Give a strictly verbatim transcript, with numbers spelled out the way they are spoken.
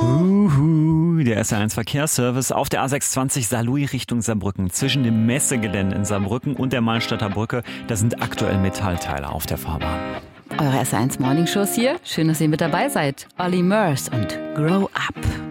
Uhu, der S R eins Verkehrsservice auf der A sechsundzwanzig Saarlouis Richtung Saarbrücken. Zwischen dem Messegelände in Saarbrücken und der Malstadter Brücke, da sind aktuell Metallteile auf der Fahrbahn. Eure S R eins Morning Shows hier. Schön, dass ihr mit dabei seid. Olly Murs und Grow Up.